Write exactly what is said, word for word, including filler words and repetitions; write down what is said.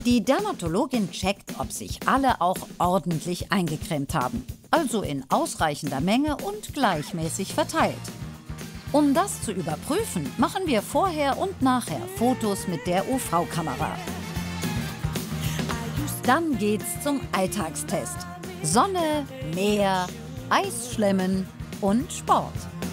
Die Dermatologin checkt, ob sich alle auch ordentlich eingecremt haben, also in ausreichender Menge und gleichmäßig verteilt. Um das zu überprüfen, machen wir vorher und nachher Fotos mit der U V-Kamera. Dann geht's zum Alltagstest. Sonne, Meer, Eisschlemmen und Sport.